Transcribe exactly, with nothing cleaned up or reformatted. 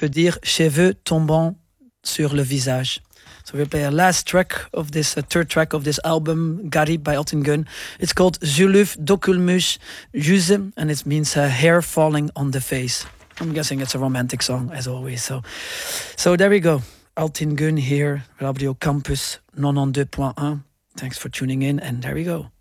peut dire cheveux tombant sur le visage. So we play a last track of this, a third track of this album, Gari by Elton Gun. It's called Zuluf Dokulmuş Yüzüm, and it means uh, hair falling on the face. I'm guessing it's a romantic song, as always. So, so there we go. Elton Gun here, Radio Campus ninety-deux point one. Thanks for tuning in, and there we go.